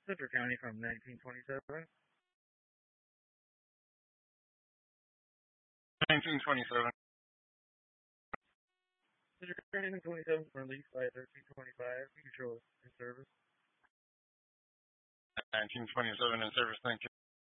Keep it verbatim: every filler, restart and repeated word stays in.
Citrus County from nineteen twenty-seven. nineteen twenty-seven. Citrus County nineteen twenty-seven from released by thirteen twenty-five. Control in service. nineteen twenty-seven in service, thank you.